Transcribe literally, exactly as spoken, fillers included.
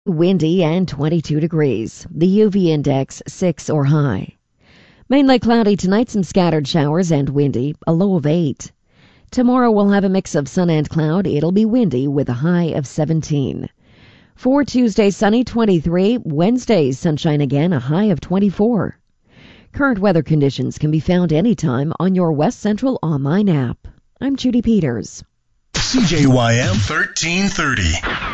Windy and twenty-two degrees. The U V index six or high. Mainly cloudy tonight, some scattered showers and windy, a low of eight. Tomorrow we'll have a mix of sun and cloud. It'll be windy with a high of seventeen. For Tuesday, sunny, twenty-three. Wednesday, sunshine again, a high of twenty-four. Current weather conditions can be found anytime on your West Central online app. I'm Judy Peters. C J Y M thirteen thirty.